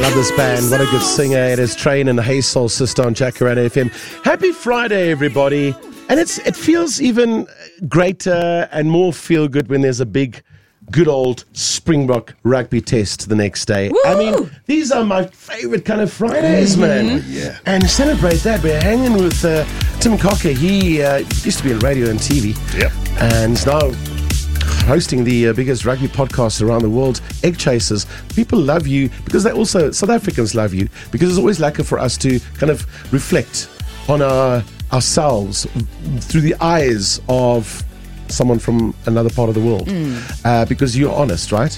Love this band. What a good singer. It is Train and the Hey Soul Sister on Jacaranda FM. Happy Friday, everybody. And it feels even greater and more feel good when there's a big, good old Springbok rugby test the next day. Woo! I mean, these are my favorite kind of Fridays, man. Yeah. And celebrate that. We're hanging with Tim Cocker. He used to be on radio and TV. Yep. And is now hosting the biggest rugby podcast around the world, Egg Chasers. People love you because they also, South Africans love you, because it's always lacquer for us to kind of reflect on ourselves through the eyes of someone from another part of the world. Because you're honest, right?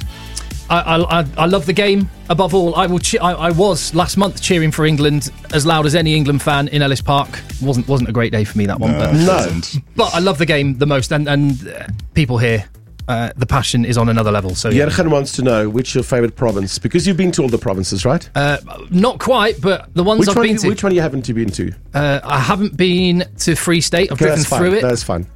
I love the game above all. I was last month cheering for England as loud as any England fan in Ellis Park. Wasn't a great day for me, that one. But I love the game the most, and people here. The passion is on another level. So Jurgen wants to know which your favourite province, because you've been to all the provinces, right? Not quite, but the ones I've been to. Which one you haven't been to? I haven't been to Free State. I've driven through it. That's fun.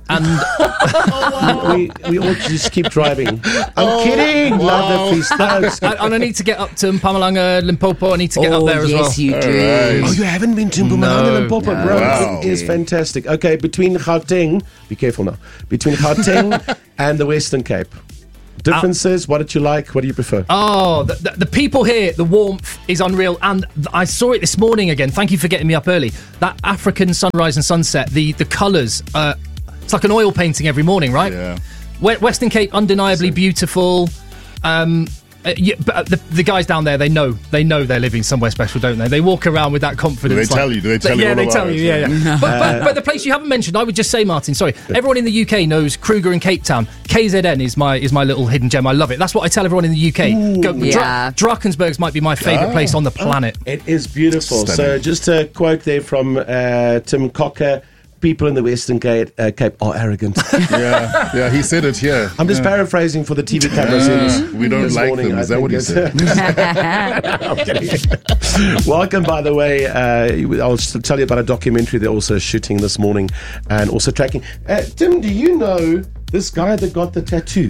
And we all just keep driving. I'm kidding. Love the Free State. and I need to get up to Mpumalanga, Limpopo. I need to get up there as well. Yes, you do. Right. Oh, you haven't been to Mpumalanga, No. Limpopo, bro? Wow. It is fantastic. Okay, between Gauteng, be careful now. Between Gauteng and the Western Cape, differences. What did you like? What do you prefer? Oh, the people here, the warmth is unreal. And I saw it this morning again. Thank you for getting me up early. That African sunrise and sunset, the colours, it's like an oil painting every morning, right? Yeah. Western Cape, undeniably beautiful. But the guys down there, they know they're living somewhere special, don't they? They walk around with that confidence. Do they tell you? Do they tell you Yeah, all they about tell it? you. Yeah. But the place you haven't mentioned, I would just say, Martin. Sorry, everyone in the UK knows Kruger and Cape Town. KZN is my little hidden gem. I love it. That's what I tell everyone in the UK. Yeah. Drakensberg's might be my favourite place on the planet. It is beautiful. So Stunning. just a quote there from Tim Cocker. People in the Western Cape are arrogant. Yeah, he said it here. I'm just paraphrasing for the TV cameras. We don't this like morning, them. I Is that what he think said? I'm kidding. Welcome, by the way. I'll tell you about a documentary they're also shooting this morning and also tracking. Tim, do you know this guy that got the tattoo?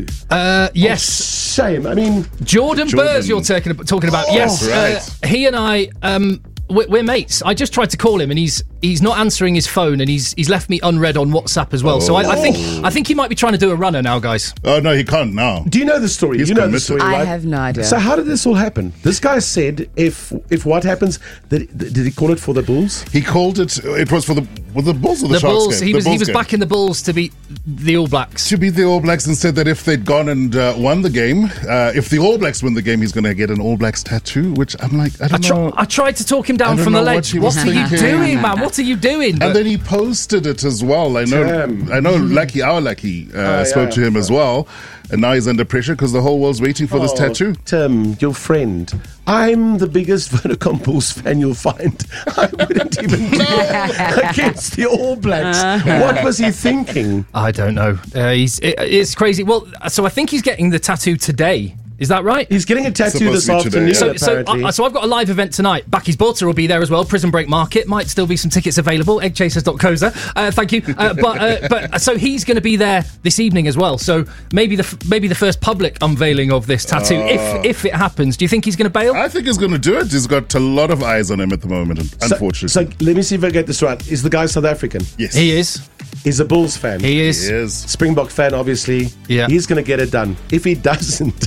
Yes, Shame. I mean, Jordan Jordan. Burrs you're talking about. Yes, right. He and I... We're mates. I just tried to call him, and he's not answering his phone, and he's left me unread on WhatsApp as well. So I think he might be trying to do a runner now, guys. Oh, no, he can't now. do you know the story? He's You know the committed. story, I right? have no idea. So how did this all happen? This guy said if what happens, did he call it for the Bulls? He called it was for the Bulls or the The Sharks Bulls. game? He The was Bulls game. backing the Bulls to beat the All Blacks. To beat the All Blacks, and said that if they'd gone and won the game, if the All Blacks win the game, he's going to get an All Blacks tattoo, which I'm like, I don't know. I tried to talk him down don't from the know what ledge. he was What are you thinking. doing, man? What are you doing? And But- then he posted it as well. I know Lucky, our Lucky, spoke to him as well. And now he's under pressure because the whole world's waiting for this tattoo. Tim, your friend. I'm the biggest Vodacom Bulls fan you'll find. I wouldn't even do that against the All Blacks. What was he thinking? I don't know. It's crazy. Well, so I think he's getting the tattoo today. Is that right? He's getting a tattoo Supposed this to be today, afternoon, yeah. apparently. So I've got a live event tonight. Bakkies Borter will be there as well. Prison Break Market. Might still be some tickets available. Eggchasers.coza. Thank you. But so he's going to be there this evening as well. So maybe the first public unveiling of this tattoo, if it happens. Do you think he's going to bail? I think he's going to do it. He's got a lot of eyes on him at the moment, unfortunately. So let me see if I get this right. Is the guy South African? yes. He is. He's a Bulls fan. He is. He is. Springbok fan, obviously. Yeah. He's going to get it done. If he doesn't,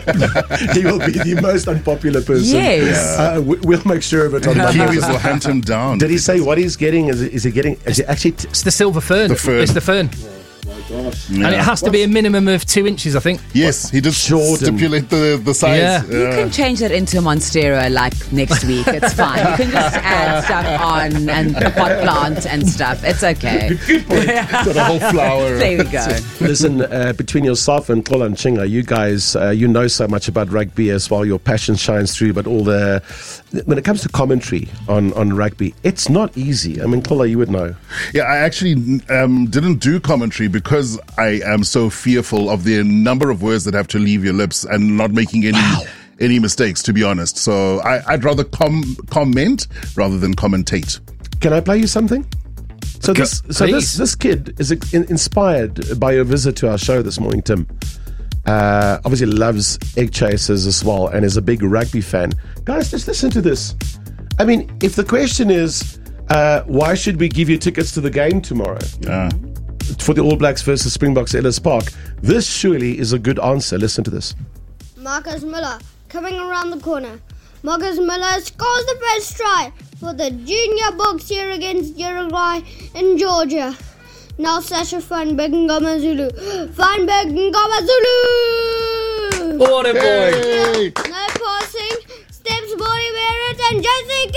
he will be the most unpopular person. Yes. We'll make sure of it on The Monday. Kiwis will hunt him down. Did he say what he's getting? Is he getting? Is it actually? It's the silver fern. The fern. It's the fern. Yeah. And it has to be a minimum of 2 inches, I think. Yes, he did Jordan. stipulate the size. Yeah. You can change that into a Monstera like next week. It's fine. You can just add stuff on and pot plant and stuff. It's okay. Got a whole flower. There we go. Listen, between yourself and Kola and Chinga, you guys, you know so much about rugby as well. Your passion shines through, but when it comes to commentary on rugby, it's not easy. I mean, Kola, you would know. Yeah, I actually didn't do commentary because I am so fearful of the number of words that have to leave your lips and not making any mistakes, to be honest. So I'd rather comment rather than commentate. Can I play you something? So Please. this kid is inspired by your visit to our show this morning, Tim. obviously loves Egg Chasers as well and is a big rugby fan. Guys, just listen to this. I mean, if the question is, why should we give you tickets to the game tomorrow? For the All Blacks versus Springboks at Ellis Park, this surely is a good answer. Listen to this. Marcus Miller coming around the corner. Marcus Miller scores the first try for the Junior Bucks here against Uruguay in Georgia. Now Sasha Feinberg Ngoma Zulu. Feinberg Ngoma Zulu! What a boy! Hey. No passing. Steps Boy Barrett and Jesse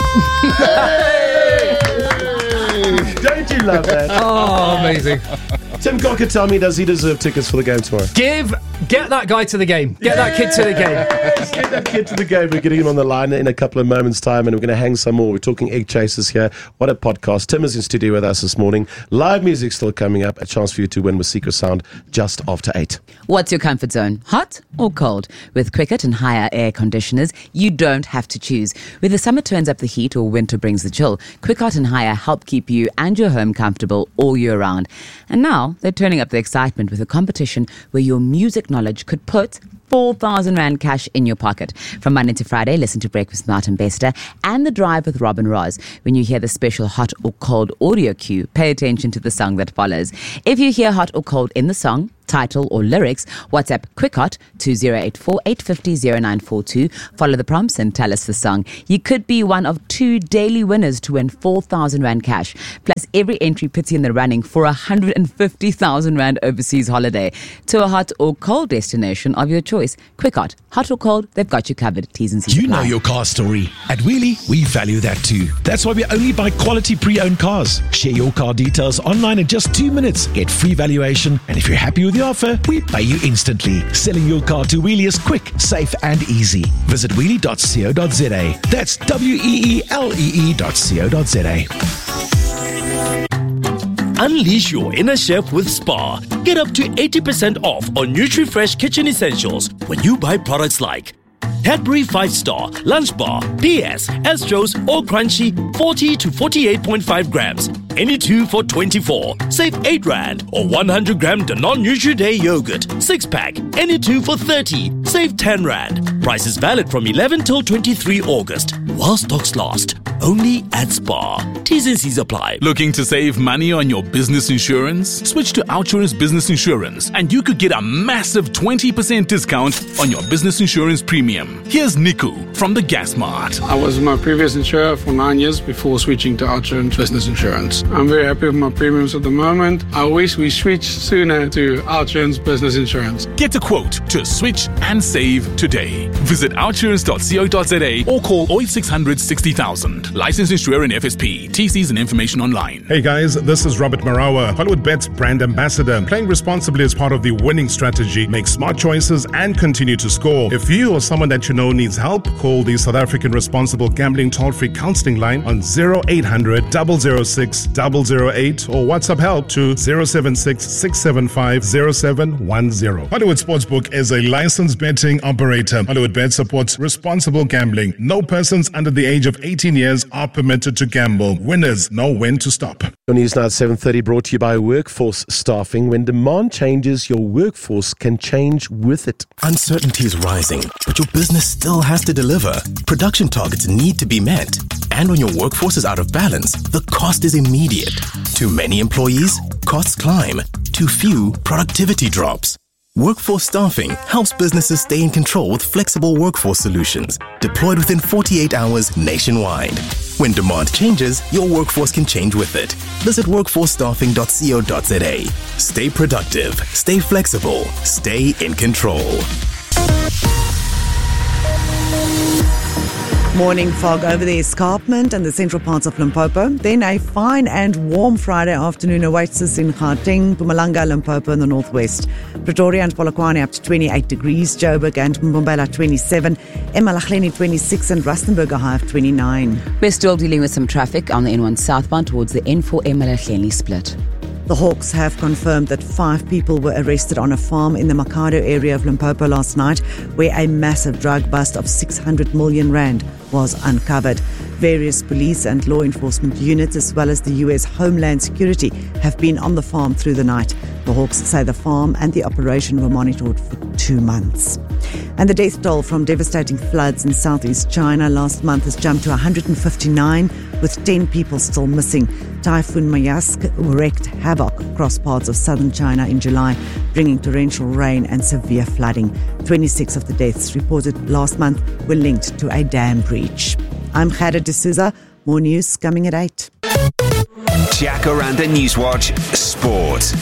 Greer! Don't you love that? Oh, amazing. Tim Cocker, tell me, does he deserve tickets for the game tomorrow? Get that guy to the game. Get that kid to the game. Let's get that kid to the game. We're getting him on the line in a couple of moments' time, and we're going to hang some more. We're talking Egg Chasers here. What a podcast. Tim is in studio with us this morning. Live music still coming up. A chance for you to win with Secret Sound just after 8. What's your comfort zone? Hot or cold? With Cricket and higher air conditioners, you don't have to choose. Whether summer turns up the heat or winter brings the chill, Cricket and higher help keep you and your home comfortable all year round. And now they're turning up the excitement with a competition where your music knowledge could put 4,000 Rand cash in your pocket. From Monday to Friday, listen to Breakfast with Martin Bester and The Drive with Robin Ross. When you hear the special hot or cold audio cue, pay attention to the song that follows. If you hear hot or cold in the song, title or lyrics, WhatsApp QuickHot to 084 850 0942. Follow the prompts and tell us the song. You could be one of 2 daily winners to win 4,000 Rand cash. Plus, every entry puts you in the running for 150,000 Rand overseas holiday to a hot or cold destination of your choice. QuickHot, hot or cold, they've got you covered. T's and C's You apply. know your car story. At Wheelie, we value that too. That's why we only buy quality pre-owned cars. Share your car details online in just 2 minutes. Get free valuation. And if you're happy with the offer, we pay you instantly. Selling your car to Wheelie is quick, safe and easy. Visit wheelie.co.za. That's WEELEE.co.za. Unleash your inner chef with Spar. Get up to 80% off on NutriFresh kitchen essentials when you buy products like Cadbury 5-Star, Lunch Bar, PS, Astros or Crunchy 40 to 48.5 grams. Any 2 for 24. Save 8 Rand. Or 100 gram Danone Nutri-Day yogurt 6-pack. Any 2 for 30. Save 10 Rand. Price is valid from 11 till 23 August. While stocks last. Only at Spar. T's and C's apply. Looking to save money on your business insurance? Switch to Outsurance Business Insurance and you could get a massive 20% discount on your business insurance premium. Here's Niku from the Gas Mart. I was my previous insurer for 9 years before switching to Outsurance Business Insurance. I'm very happy with my premiums at the moment. I wish we switched sooner to Outsurance Business Insurance. Get a quote to switch and save today. Visit outsurance.co.za or call 0800 60,000. Licensed insurer and FSP. TCs and information online. Hey guys, this is Robert Marawa, Hollywood Bet's brand ambassador. Playing responsibly is part of the winning strategy. Make smart choices and continue to score. If you or someone that you know needs help, call the South African Responsible Gambling Toll-Free Counselling Line on 0800 006 008 or WhatsApp help to 076 675 0710. Hollywood Sportsbook is a licensed betting operator. Hollywood Bet supports responsible gambling. No persons under the age of 18 years are permitted to gamble. Winners know when to stop. On News Now at 7:30, brought to you by Workforce Staffing. When demand changes, your workforce can change with it. Uncertainty is rising, but your business still has to deliver. Production targets need to be met. And when your workforce is out of balance, the cost is immediate. Too many employees? Costs climb. Too few? Productivity drops. Workforce Staffing helps businesses stay in control with flexible workforce solutions deployed within 48 hours nationwide. When demand changes, your workforce can change with it. Visit workforcestaffing.co.za. Stay productive, stay flexible, stay in control. Morning fog over the escarpment and the central parts of Limpopo. Then a fine and warm Friday afternoon awaits us in Gauteng, Mpumalanga, Limpopo in the northwest. Pretoria and Polokwane up to 28 degrees. Joburg and Mbombela 27. eMalahleni 26 and Rustenburg a high of 29. We're still dealing with some traffic on the N1 southbound towards the N4 eMalahleni split. The Hawks have confirmed that 5 people were arrested on a farm in the Makado area of Limpopo last night, where a massive drug bust of 600 million rand was uncovered. Various police and law enforcement units, as well as the US Homeland Security, have been on the farm through the night. The Hawks say the farm and the operation were monitored for 2 months. And the death toll from devastating floods in southeast China last month has jumped to 159, with 10 people still missing. Typhoon Mayask wreaked havoc across parts of southern China in July, bringing torrential rain and severe flooding. 26 of the deaths reported last month were linked to a dam breach. I'm Khada D'Souza. More news coming at 8. Jacaranda Newswatch Sport.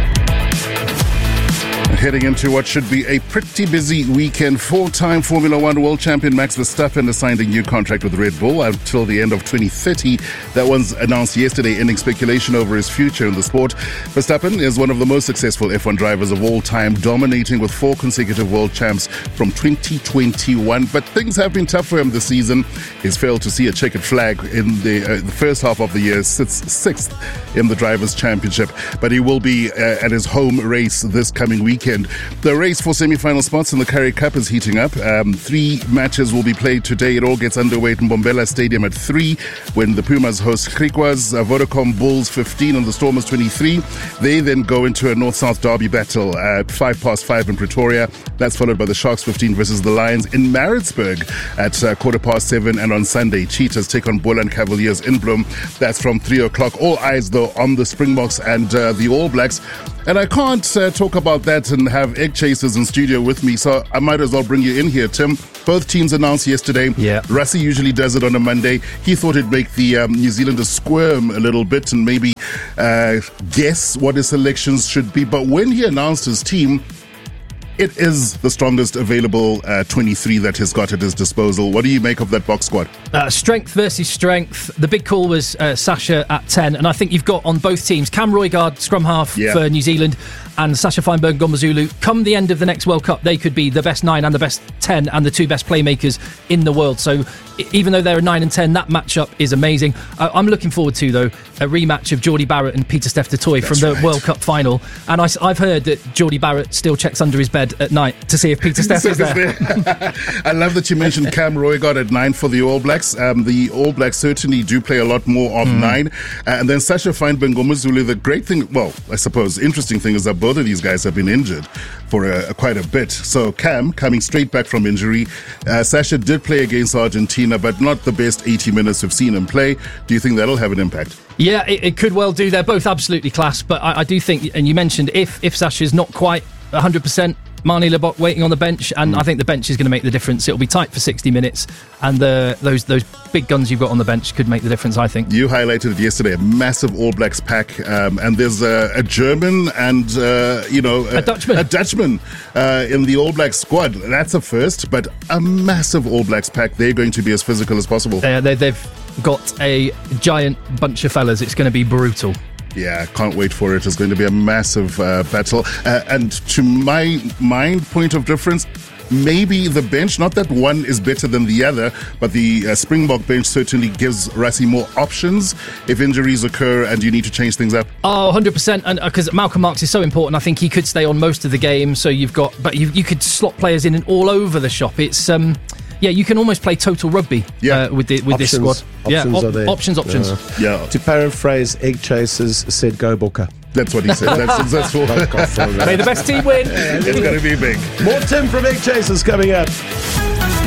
Heading into what should be a pretty busy weekend. 4-time Formula One world champion Max Verstappen has signed a new contract with Red Bull until the end of 2030. That was announced yesterday, ending speculation over his future in the sport. Verstappen is one of the most successful F1 drivers of all time, dominating with 4 consecutive world champs from 2021. But things have been tough for him this season. He's failed to see a checkered flag in the first half of the year, sits 6th in the Drivers' Championship. But he will be at his home race this coming weekend. The race for semi-final spots in the Currie Cup is heating up. 3 matches will be played today. It all gets underway at Mbombela Stadium at 3 when the Pumas host Griquas, Vodacom Bulls 15 and the Stormers 23. They then go into a North-South derby battle at 5:05 in Pretoria. That's followed by the Sharks 15 versus the Lions in Maritzburg at 7:15. And on Sunday, Cheetahs take on Boland Cavaliers in Bloem. That's from 3 o'clock. All eyes, though, on the Springboks and the All Blacks. And I can't talk about that and have Egg Chasers in studio with me, so I might as well bring you in here, Tim. Both teams announced yesterday. Yeah. Rassie usually does it on a Monday. He thought it'd make the New Zealanders squirm a little bit and maybe guess what his selections should be. But when he announced his team, it is the strongest available 23 that he's got at his disposal. What do you make of that box squad? Strength versus strength. The big call was Sasha at 10, and I think you've got on both teams Cam Roygaard, scrum half for New Zealand, and Sasha Feinberg Ngomazulu. Come the end of the next World Cup, they could be the best 9 and the best 10 and the 2 best playmakers in the world. So even though they're a 9 and 10, that matchup is amazing. I'm looking forward to, though, a rematch of Geordie Barrett and Pieter-Steph du Toit from the World Cup final. And I've heard that Geordie Barrett still checks under his bed at night to see if Pieter-Steph is there. I love that you mentioned Cam Roygaard at 9 for the All Blacks. The All Blacks certainly do play a lot more of 9. And then Sasha Feinberg Ngomazulu, the great thing, well, I suppose interesting thing is that both of these guys have been injured for quite a bit. So Cam coming straight back from injury. Sasha did play against Argentina, but not the best 80 minutes we've seen him play. Do you think that'll have an impact? Yeah, it could well do. They're both absolutely class, but I do think, and you mentioned if Sasha's not quite 100%, Marnie Lebok waiting on the bench, and I think the bench is going to make the difference. It'll be tight for 60 minutes, and those big guns you've got on the bench could make the difference, I think. You highlighted it yesterday, a massive All Blacks pack, and there's a German and, a Dutchman in the All Blacks squad. That's a first, but a massive All Blacks pack. They're going to be as physical as possible. They've got a giant bunch of fellas. It's going to be brutal. Yeah, can't wait for it. It's going to be a massive battle. And to my mind, point of difference, maybe the bench, not that one is better than the other, but the Springbok bench certainly gives Rassie more options if injuries occur and you need to change things up. Oh, 100%. And because Malcolm Marx is so important, I think he could stay on most of the game. So you could slot players in and all over the shop. It's you can almost play total rugby with this squad. Options. Yeah. To paraphrase Egg Chasers, said go Boca. That's what he said. That's what. May the best team win. It's going to be big. More Tim from Egg Chasers coming up.